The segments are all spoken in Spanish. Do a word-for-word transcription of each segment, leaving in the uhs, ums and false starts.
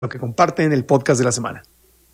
lo que comparten en el podcast de la semana.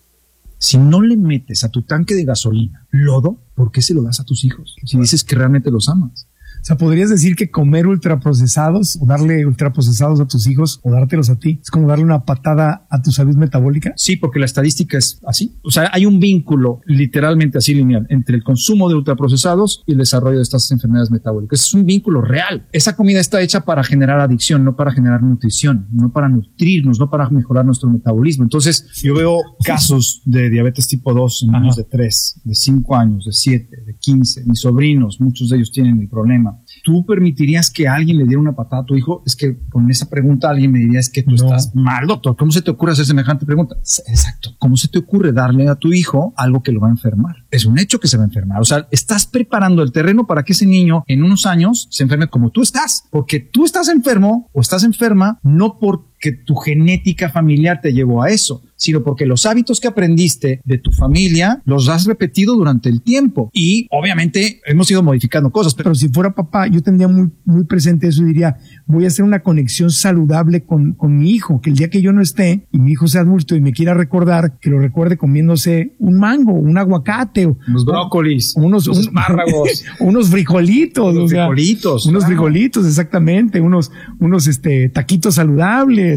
Si no le metes a tu tanque de gasolina lodo, ¿por qué se lo das a tus hijos? Si dices que realmente los amas. O sea, ¿podrías decir que comer ultraprocesados o darle ultraprocesados a tus hijos o dártelos a ti es como darle una patada a tu salud metabólica? Sí, porque la estadística es así. O sea, hay un vínculo literalmente así lineal entre el consumo de ultraprocesados y el desarrollo de estas enfermedades metabólicas. Es un vínculo real. Esa comida está hecha para generar adicción, no para generar nutrición, no para nutrirnos, no para mejorar nuestro metabolismo. Entonces, yo veo casos de diabetes tipo dos en niños de tres, de cinco años, de siete, de quince. Mis sobrinos, muchos de ellos tienen el problema. ¿Tú permitirías que alguien le diera una patada a tu hijo? Es que con esa pregunta alguien me diría, es que tú no. estás mal, doctor. ¿Cómo se te ocurre hacer semejante pregunta? Exacto. ¿Cómo se te ocurre darle a tu hijo algo que lo va a enfermar? Es un hecho que se va a enfermar. O sea, estás preparando el terreno para que ese niño en unos años se enferme como tú estás. Porque tú estás enfermo o estás enferma no porque tu genética familiar te llevó a eso, sino porque los hábitos que aprendiste de tu familia los has repetido durante el tiempo. Y obviamente hemos ido modificando cosas. Pero, pero si fuera papá, yo tendría muy, muy presente eso y diría, voy a hacer una conexión saludable con, con mi hijo, que el día que yo no esté y mi hijo sea adulto y me quiera recordar, que lo recuerde comiéndose un mango, un aguacate, o unos brócolis, o unos unos espárragos, unos frijolitos, unos o sea, frijolitos, unos claro. frijolitos, exactamente, unos, unos este taquitos saludables,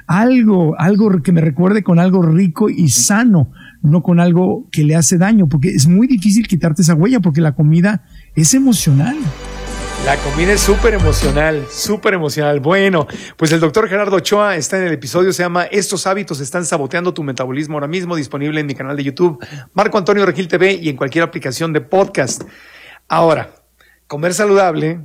algo, algo que me recuerde con algo rico y sano, no con algo que le hace daño, porque es muy difícil quitarte esa huella, porque la comida es emocional. La comida es súper emocional, súper emocional. Bueno, pues el doctor Gerardo Ochoa está en el episodio, se llama Estos hábitos están saboteando tu metabolismo, ahora mismo disponible en mi canal de YouTube, Marco Antonio Regil T V, y en cualquier aplicación de podcast. Ahora, comer saludable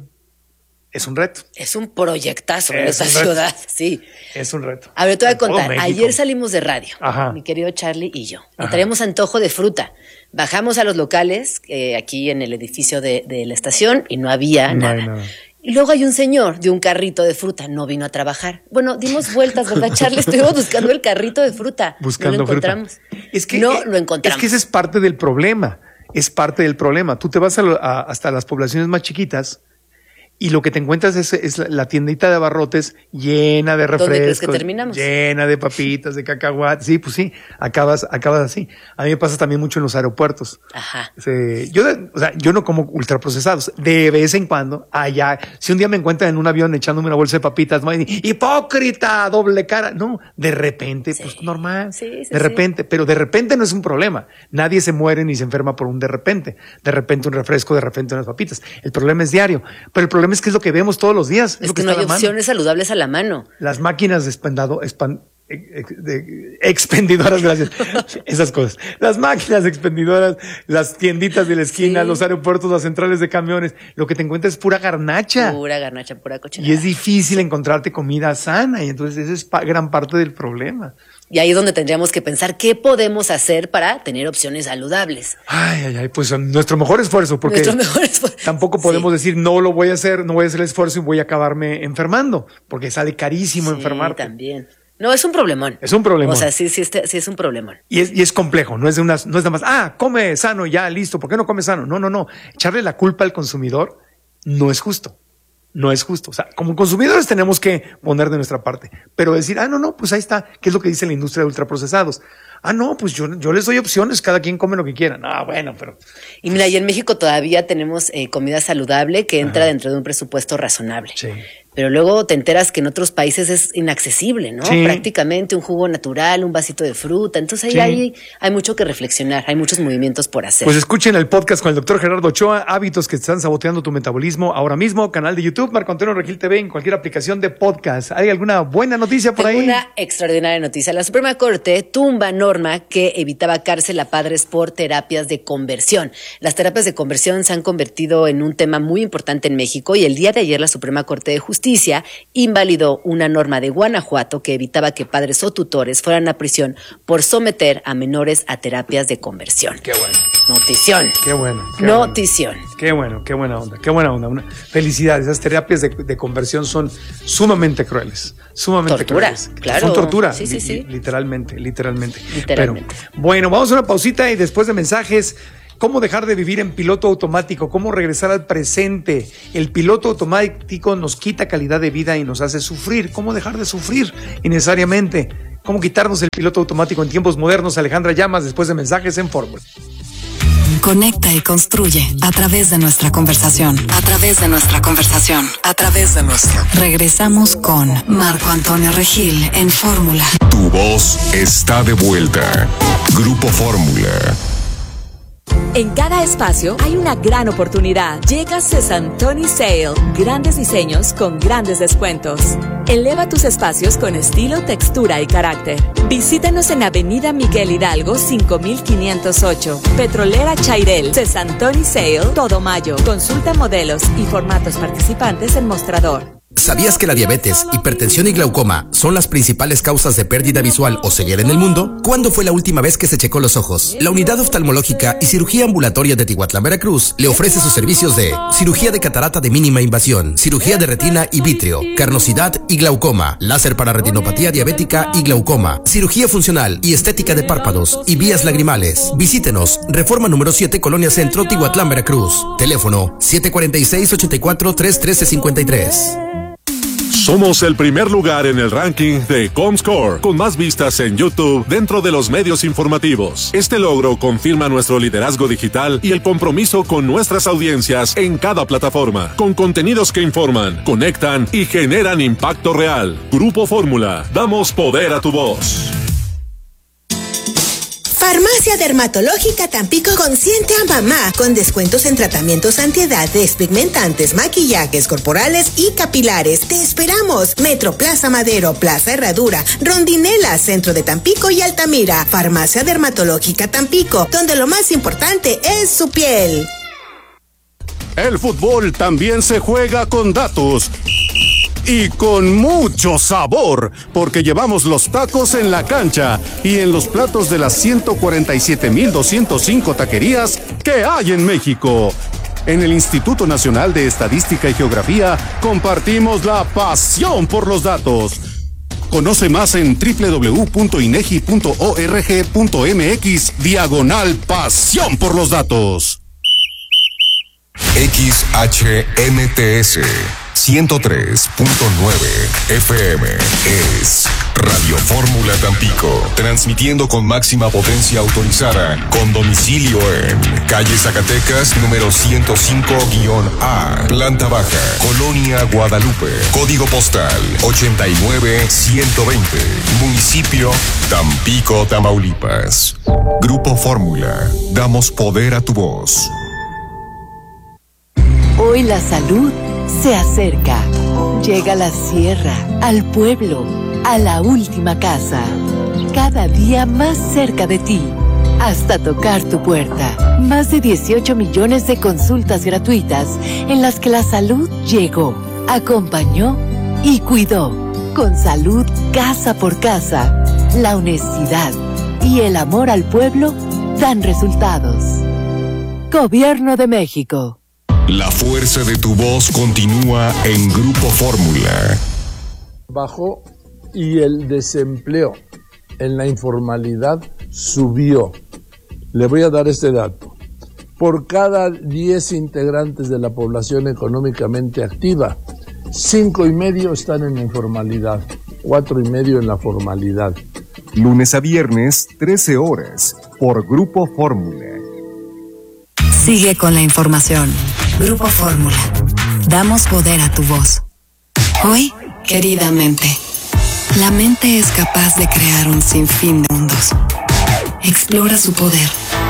es un reto. Es un proyectazo en Es esta un reto. ciudad, sí. Es un reto. A ver, te voy a En todo contar. México. Ayer salimos de radio, Ajá. mi querido Charlie y yo. Y Ajá. traíamos antojo de fruta. Bajamos a los locales, eh, aquí en el edificio de, de la estación, y no había No nada. hay nada. Y luego hay un señor de un carrito de fruta, no vino a trabajar. Bueno, dimos vueltas, ¿verdad, Charlie? Estuvimos buscando el carrito de fruta. Buscando no lo fruta. encontramos. Es que, no eh, lo encontramos. Es que ese es parte del problema. Es parte del problema. Tú te vas a, lo- a- hasta las poblaciones más chiquitas y lo que te encuentras es, es la- la tiendita de abarrotes llena de ¿Dónde crees refrescos, que terminamos? llena de papitas, de cacahuates. Sí, pues sí, acabas, acabas así. A mí me pasa también mucho en los aeropuertos. Ajá. Sí, yo, de- o sea, yo no como ultraprocesados. De vez en cuando, allá, si un día me encuentran en un avión echándome una bolsa de papitas, no hay ni, hipócrita, doble cara. No, de repente, Sí. pues normal. Sí, sí, de sí. repente, pero de repente no es un problema. Nadie se muere ni se enferma por un de repente. De repente un refresco, de repente unas papitas. El problema es diario. Pero el problema es que es lo que vemos todos los días. Es, Es lo que que no está hay a la mano. opciones saludables a la mano. Las máquinas de expendado, expan- ex- de- expendidoras, gracias. Esas cosas. Las máquinas expendidoras, las tienditas de la esquina, Sí. los aeropuertos, las centrales de camiones. Lo que te encuentras es pura garnacha. Pura garnacha, pura cochinada. Y es difícil encontrarte comida sana. Y entonces esa es pa- gran parte del problema. Y ahí es donde tendríamos que pensar qué podemos hacer para tener opciones saludables. Ay, ay, ay, pues nuestro mejor esfuerzo, porque Nuestro mejor esfuerzo. tampoco Sí. podemos decir no lo voy a hacer, no voy a hacer el esfuerzo y voy a acabarme enfermando, porque sale carísimo Sí, enfermarte. también. No, es un problemón. Es un problemón. O sea, sí, sí, este- sí es un problemón. Y es, y es complejo, no es de unas, no es nada más, ah, come sano, ya, listo, ¿por qué no come sano? No, no, no. Echarle la culpa al consumidor no es justo. No es justo. O sea, como consumidores tenemos que poner de nuestra parte. Pero decir, ah, no, no, pues ahí está. ¿Qué es lo que dice la industria de ultraprocesados? Ah, no, pues yo, yo les doy opciones, cada quien come lo que quiera. Ah, bueno, pero Y mira, y en México todavía tenemos eh, comida saludable que entra dentro de un presupuesto razonable. sí. Pero luego te enteras que en otros países es inaccesible, ¿no? Sí. Prácticamente un jugo natural, un vasito de fruta. Entonces ahí Sí. hay, hay mucho que reflexionar, hay muchos movimientos por hacer. Pues escuchen el podcast con el doctor Gerardo Ochoa, hábitos que están saboteando tu metabolismo ahora mismo, canal de YouTube, Marco Antonio Regil T V, en cualquier aplicación de podcast. ¿Hay alguna buena noticia por Tengo ahí? una extraordinaria noticia. La Suprema Corte tumba norma que evitaba cárcel a padres por terapias de conversión. Las terapias de conversión se han convertido en un tema muy importante en México y el día de ayer la Suprema Corte de Justicia invalidó una norma de Guanajuato que evitaba que padres o tutores fueran a prisión por someter a menores a terapias de conversión. Qué bueno, Notición. qué bueno. Qué Notición. Bueno. Qué bueno, qué buena onda, qué buena onda. Una, felicidades, esas terapias de, de conversión son sumamente crueles, sumamente Tortura, crueles. claro. Son tortura, Sí, sí, sí. li- literalmente, literalmente. Literalmente. Pero, bueno, vamos a una pausita y después de mensajes, ¿Cómo dejar de vivir en piloto automático? ¿Cómo regresar al presente? El piloto automático nos quita calidad de vida y nos hace sufrir. ¿Cómo dejar de sufrir innecesariamente? ¿Cómo quitarnos el piloto automático en tiempos modernos? Alejandra Llamas, después de Mensajes en Fórmula. Conecta y construye a través de nuestra conversación, a través de nuestra conversación, a través de nuestra. Regresamos con Marco Antonio Regil en Fórmula. Tu voz está de vuelta. Grupo Fórmula. En cada espacio hay una gran oportunidad. Llega Sesantoni Sale. Grandes diseños con grandes descuentos. Eleva tus espacios con estilo, textura y carácter. Visítanos en Avenida Miguel Hidalgo cinco mil quinientos ocho. Petrolera Chairel. Sesantoni Sale. Todo mayo. Consulta modelos y formatos participantes en mostrador. ¿Sabías que la diabetes, hipertensión y glaucoma son las principales causas de pérdida visual o ceguera en el mundo? ¿Cuándo fue la última vez que se checó los ojos? La Unidad Oftalmológica y Cirugía Ambulatoria de Tihuatlán, Veracruz, le ofrece sus servicios de cirugía de catarata de mínima invasión, cirugía de retina y vítreo, carnosidad y glaucoma, láser para retinopatía diabética y glaucoma, cirugía funcional y estética de párpados y vías lagrimales. Visítenos, Reforma número siete, Colonia Centro, Tihuatlán, Veracruz. Teléfono siete cuatro seis, ocho cuatro, tres uno tres cinco tres. Somos el primer lugar en el ranking de Comscore, con más vistas en YouTube dentro de los medios informativos. Este logro confirma nuestro liderazgo digital y el compromiso con nuestras audiencias en cada plataforma, con contenidos que informan, conectan y generan impacto real. Grupo Fórmula, damos poder a tu voz. Farmacia Dermatológica Tampico consiente a mamá con descuentos en tratamientos antiedad, despigmentantes, maquillajes corporales y capilares. Te esperamos. Metro Plaza Madero, Plaza Herradura, Rondinela, Centro de Tampico y Altamira. Farmacia Dermatológica Tampico, donde lo más importante es su piel. El fútbol también se juega con datos. Y con mucho sabor, porque llevamos los tacos en la cancha y en los platos de las ciento cuarenta y siete mil doscientos cinco taquerías que hay en México. En el Instituto Nacional de Estadística y Geografía compartimos la pasión por los datos. Conoce más en doble u doble u doble u punto inegi punto org punto mx diagonal pasión por los datos. X H M T S ciento tres punto nueve F M es Radio Fórmula Tampico, transmitiendo con máxima potencia autorizada, con domicilio en calle Zacatecas, número ciento cinco A, planta baja, Colonia Guadalupe, código postal ochenta y nueve ciento veinte, municipio Tampico, Tamaulipas. Grupo Fórmula, damos poder a tu voz. Hoy la salud se acerca. Llega a la sierra, al pueblo, a la última casa. Cada día más cerca de ti, hasta tocar tu puerta. Más de dieciocho millones de consultas gratuitas en las que la salud llegó, acompañó y cuidó. Con salud casa por casa, la honestidad y el amor al pueblo dan resultados. Gobierno de México. La fuerza de tu voz continúa en Grupo Fórmula. Bajó y el desempleo en la informalidad subió. Le voy a dar este dato. Por cada diez integrantes de la población económicamente activa, cinco y medio están en la informalidad, cuatro y medio en la formalidad. Lunes a viernes, trece horas, por Grupo Fórmula. Sigue con la información. Grupo Fórmula. Damos poder a tu voz. Hoy, querida mente. La mente es capaz de crear un sinfín de mundos. Explora su poder.